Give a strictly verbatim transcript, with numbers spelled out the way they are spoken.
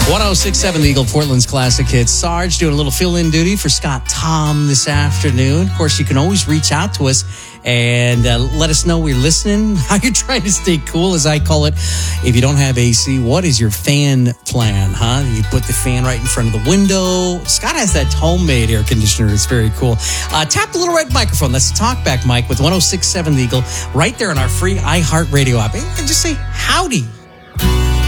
one oh six point seven The Eagle, Portland's classic hits. Sarge doing a little fill-in duty for Scott Tom this afternoon. Of course, you can always reach out to us and uh, let us know we're listening, how you're trying to stay cool, as I call it. If you don't have A C, what is your fan plan, huh? You put the fan right in front of the window. Scott has that homemade air conditioner. It's very cool. Uh, tap the little red microphone. That's the talkback mic with one oh six point seven The Eagle right there on our free iHeartRadio app. And just say howdy.